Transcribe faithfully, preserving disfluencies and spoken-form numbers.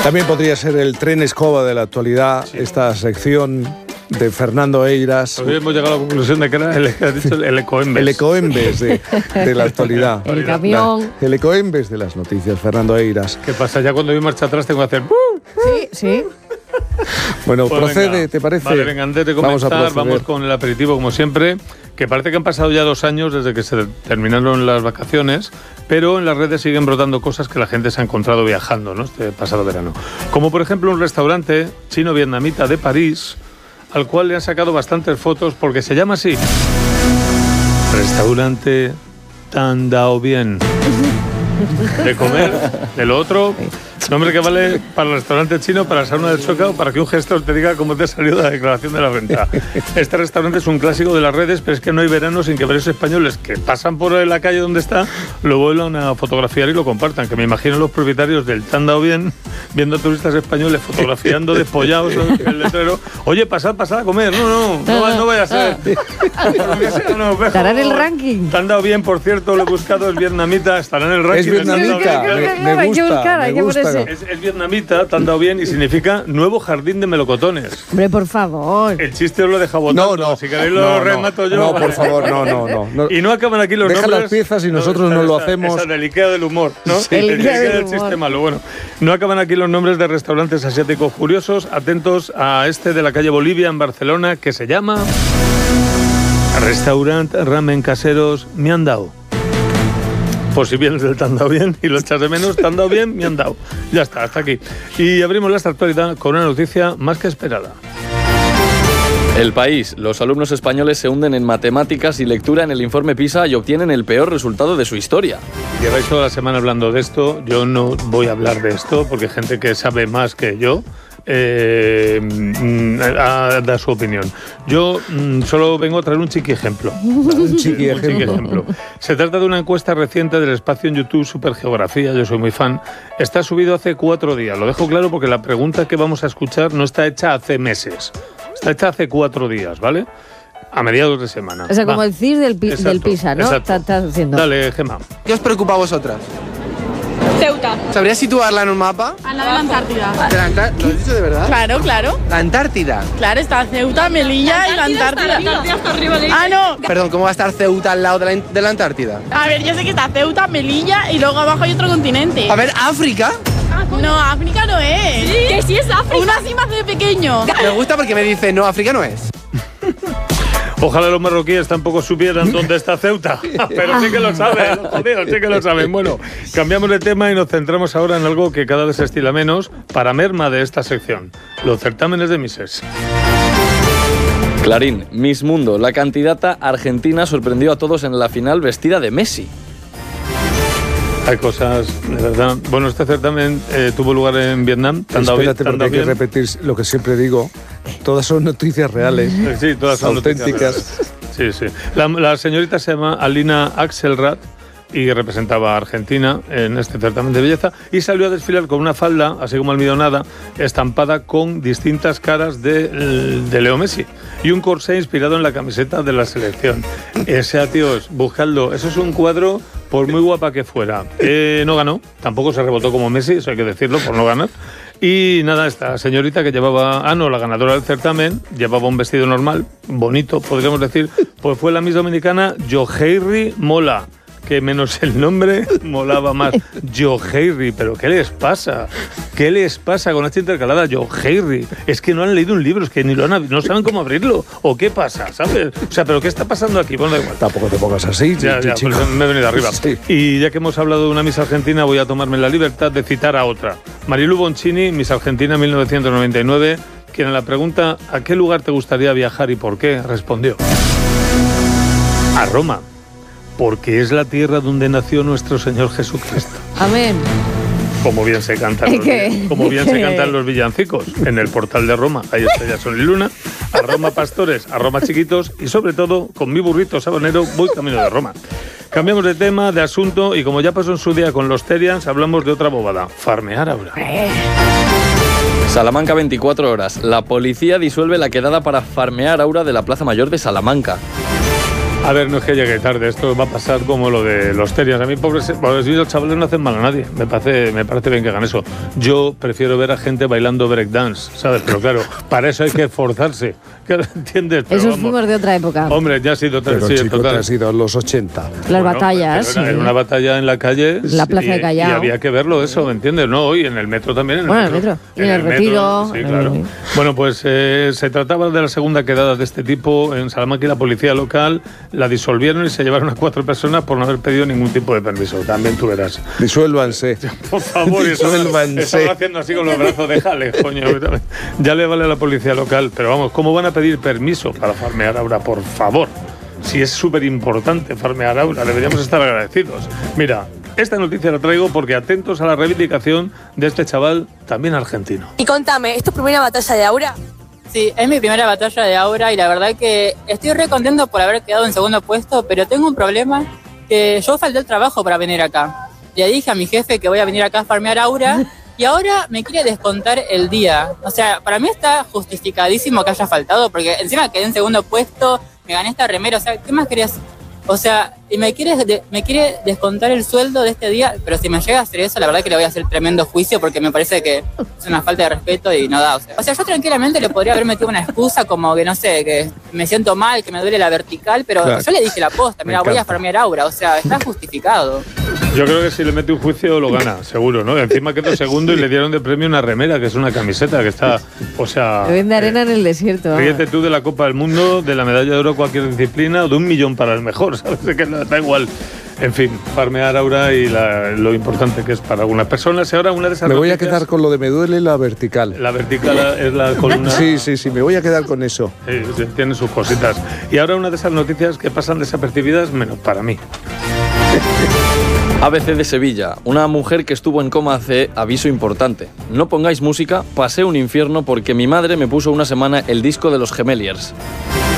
También podría ser el tren escoba de la actualidad, sí. Esta sección de Fernando Eiras. Hoy hemos llegado a la conclusión de que era el, has dicho, el ecoembes. El ecoembes de, de la actualidad. El camión. La, el ecoembes de las noticias, Fernando Eiras. ¿Qué pasa? Ya cuando voy marcha atrás tengo que hacer... Sí, sí. Bueno, pues procede, venga. ¿Te parece? Vale, venga, antes de comenzar, vamos, vamos con el aperitivo como siempre, que parece que han pasado ya dos años desde que se terminaron las vacaciones, pero en las redes siguen brotando cosas que la gente se ha encontrado viajando, ¿no? Este pasado verano. Como por ejemplo un restaurante chino-vietnamita de París, al cual le han sacado bastantes fotos porque se llama así. Restaurante Tan Dao Bien. De comer, de lo otro, nombre que vale para el restaurante chino, para la sauna del Choca o para que un gestor te diga cómo te ha salido la declaración de la renta. Este restaurante es un clásico de las redes, pero es que no hay verano sin que varios españoles que pasan por la calle donde está lo vuelvan a fotografiar y lo compartan, que me imagino los propietarios del Tan Dao Bien viendo a turistas españoles fotografiando despollados en el letrero. Oye, pasad, pasad a comer. No, no, no, no vaya a ser. Estará en el ranking. Tan Dao Bien, por cierto, lo he buscado, es vietnamita, estará en el ranking. Es vietnamita, me, me gusta, me gusta. Es, es vietnamita, Tan Dao Bien, y significa nuevo jardín de melocotones. Hombre, por favor. El chiste os lo he dejado botando. No, no. Si queréis lo no, remato no, yo. No, por favor, no, no, no, no. Y no acaban aquí los Deja nombres. las piezas y nosotros no, no lo hacemos. Esa del Ikea del humor, ¿no? Sí. El Ikea del, del chiste malo. Bueno, no acaban aquí los nombres de restaurantes asiáticos curiosos. Atentos a este de la calle Bolivia en Barcelona, que se llama Restaurant Ramen Caseros Miandao. Por si vienes del Tan Dao Bien y lo echas de menos, Tan Dao Bien, me han dado. Ya está, hasta aquí. Y abrimos la actualidad con una noticia más que esperada. El País. Los alumnos españoles se hunden en matemáticas y lectura en el informe PISA y obtienen el peor resultado de su historia. Lleváis toda la semana hablando de esto. Yo no voy a hablar de esto porque hay gente que sabe más que yo eh, a dar su opinión. Yo mm, solo vengo a traer un chiqui ejemplo. Un chiqui ejemplo. Un chiqui ejemplo. Se trata de una encuesta reciente del espacio en YouTube Supergeografía, yo soy muy fan. Está subido hace cuatro días. Lo dejo claro porque la pregunta que vamos a escuchar no está hecha hace meses. Está hecha hace cuatro días, ¿vale? A mediados de semana. O sea, como Va. el C I S del, pi Exacto, del PISA, ¿no? Exacto. Estás haciendo. Dale, Gemma. ¿Qué os preocupa a vosotras? Ceuta. ¿Sabrías situarla en un mapa? A la de la Antártida. ¿De la Antár- ¿Lo has dicho de verdad? Claro, claro. La Antártida. Claro, está Ceuta, Melilla y la Antártida. La Antártida está arriba de Ah, no. Perdón, ¿cómo va a estar Ceuta al lado de la, de la Antártida? A ver, yo sé que está Ceuta, Melilla y luego abajo hay otro continente. A ver, África. No, África no es. ¿Sí? Que sí es África. Una así más de pequeño. Me gusta porque me dice, no, África no es. Ojalá los marroquíes tampoco supieran dónde está Ceuta, pero sí que lo saben, los jodidos, sí que lo saben. Bueno, cambiamos de tema y nos centramos ahora en algo que cada vez se estila menos para merma de esta sección, los certámenes de Misses. Clarín, Miss Mundo, la candidata argentina sorprendió a todos en la final vestida de Messi. Hay cosas, de verdad. Bueno, este certamen eh, tuvo lugar en Vietnam. Espérate, porque hay que repetir lo que siempre digo. Todas son noticias reales. Sí, todas son auténticas. Sí, sí. La, la señorita se llama Alina Axelrad y representaba a Argentina en este certamen de belleza y salió a desfilar con una falda, así como almidonada, estampada con distintas caras de, de Leo Messi y un corsé inspirado en la camiseta de la selección. Ese, tíos, buscadlo. Eso es un cuadro por muy guapa que fuera. Eh, no ganó, tampoco se rebotó como Messi, eso hay que decirlo, por no ganar. Y nada, esta señorita que llevaba, ah no, la ganadora del certamen, llevaba un vestido normal, bonito, podríamos decir, pues fue la Miss Dominicana Yoheiri Mola, que menos el nombre molaba más. Yoheiri, pero ¿qué les pasa? ¿Qué les pasa con esta intercalada? Yoheiri. Es que no han leído un libro, es que ni lo han, no saben cómo abrirlo. ¿O qué pasa? ¿Sabes? O sea, ¿pero qué está pasando aquí? Bueno, da igual. Tampoco te pongas así. Ya, ya, chico. Pues me he venido arriba. Sí. Y ya que hemos hablado de una Miss Argentina, voy a tomarme la libertad de citar a otra. Marilu Boncini, Miss Argentina mil novecientos noventa y nueve, quien a la pregunta ¿a qué lugar te gustaría viajar y por qué? Respondió: a Roma, porque es la tierra donde nació nuestro Señor Jesucristo. Amén. Como bien se cantan los, ¿Qué? como bien se cantan los villancicos en el portal de Roma. Ahí está ya Sol y Luna. A Roma pastores, a Roma chiquitos y sobre todo con mi burrito sabanero voy camino de Roma. Cambiamos de tema, de asunto y como ya pasó en su día con los Terians, hablamos de otra bobada: farmear ahora. Salamanca veinticuatro horas. La policía disuelve la quedada para farmear Aura de la Plaza Mayor de Salamanca. A ver, no es que llegue tarde, esto va a pasar como lo de los terias. A mí, pobres, pobres los chavales no hacen mal a nadie. Me parece, me parece bien que hagan eso. Yo prefiero ver a gente bailando breakdance, ¿sabes? Pero claro, para eso hay que esforzarse. ¿Entiendes? Pero Esos vamos, fuimos de otra época. Hombre, ya ha sido otra Pero sí, chico, total. te has ido a los ochenta. Las Bueno, batallas. pero era, sí. era una batalla en la calle. La Plaza y, de Callao. Y había que verlo eso, ¿me entiendes? No, hoy en el metro también. En el Bueno, en metro. el metro. Y en el Retiro. Sí, claro. Eh. Bueno, pues eh, se trataba de la segunda quedada de este tipo en Salamanca y la policía local la disolvieron y se llevaron a cuatro personas por no haber pedido ningún tipo de permiso. También tú verás. Disuélvanse. Por favor, eso Disuélvanse. estaba haciendo así con los brazos, déjale, coño. Ya le vale a la policía local, pero vamos, ¿cómo van a pedir permiso para farmear ahora? Por favor. Si es súper importante farmear ahora, deberíamos estar agradecidos. Mira, esta noticia la traigo porque atentos a la reivindicación de este chaval, también argentino. Y contame, ¿es tu primera batalla de Aura? Sí, es mi primera batalla de Aura y la verdad que estoy re contento por haber quedado en segundo puesto, pero tengo un problema que yo falté el trabajo para venir acá. Le dije a mi jefe que voy a venir acá a farmear Aura y ahora me quiere descontar el día. O sea, para mí está justificadísimo que haya faltado porque encima quedé en segundo puesto, me gané esta remera, o sea, ¿qué más querías? O sea, y me quiere, de, me quiere descontar el sueldo de este día, pero si me llega a hacer eso, la verdad que le voy a hacer tremendo juicio porque me parece que es una falta de respeto y no da. O sea, o sea yo tranquilamente le podría haber metido una excusa como que, no sé, que me siento mal, que me duele la vertical, pero Claro. yo le dije la posta, mira, voy a farmear Aura, o sea, está justificado. Yo creo que si le mete un juicio lo gana, seguro, ¿no? Encima quedó segundo y le dieron de premio una remera, que es una camiseta que está, o sea... Que vende arena en el desierto. Ríete tú de la Copa del Mundo, de la medalla de oro cualquier disciplina, o de un millón para el mejor, ¿sabes? Que no, da igual. En fin, farmear Aura y la, lo importante que es para algunas personas. Y ahora una de esas Me voy a noticias- quedar con lo de me duele la vertical. La vertical es la columna... Sí, sí, sí, me voy a quedar con eso. Sí, sí, tiene sus cositas. Y ahora una de esas noticias que pasan desapercibidas, menos para mí. A B C de Sevilla. Una mujer que estuvo en coma hace aviso importante. No pongáis música, pasé un infierno porque mi madre me puso una semana el disco de los Gemeliers.